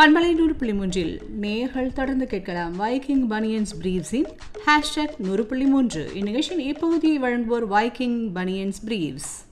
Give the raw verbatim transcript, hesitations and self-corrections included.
பண்பலை நூறு புள்ளி மூன்றில் நேயர்கள் தொடர்ந்து கேட்கலாம் வைக்கிங் பனியன்ஸ் பிரீவ்ஸின் ஹேஷ்டாக் நூறு புள்ளி மூன்று. இந்நிகழ்ச்சியின் இப்பகுதியை வழங்குவோர் வைக்கிங் பனியன்ஸ் பிரீவ்ஸ்.